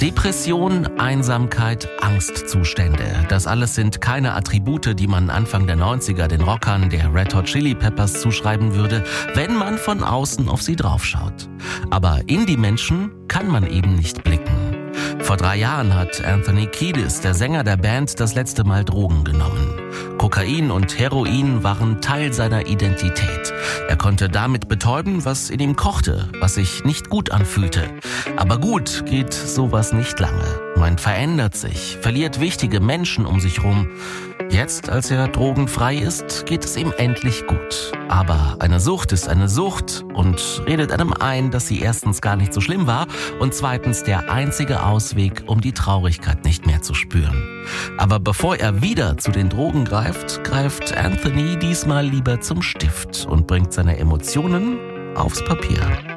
Depression, Einsamkeit, Angstzustände. Das alles sind keine Attribute, die man Anfang der 90er den Rockern der Red Hot Chili Peppers zuschreiben würde, wenn man von außen auf sie draufschaut. Aber in die Menschen kann man eben nicht blicken. Vor 3 Jahren hat Anthony Kiedis, der Sänger der Band, das letzte Mal Drogen genommen. Kokain und Heroin waren Teil seiner Identität. Er konnte damit betäuben, was in ihm kochte, was sich nicht gut anfühlte. Aber gut geht sowas nicht lange. Man verändert sich, verliert wichtige Menschen um sich rum. Jetzt, als er drogenfrei ist, geht es ihm endlich gut. Aber eine Sucht ist eine Sucht und redet einem ein, dass sie erstens gar nicht so schlimm war und zweitens der einzige Ausweg, um die Traurigkeit nicht mehr zu spüren. Aber bevor er wieder zu den Drogen greift Anthony diesmal lieber zum Stift und bringt seine Emotionen aufs Papier.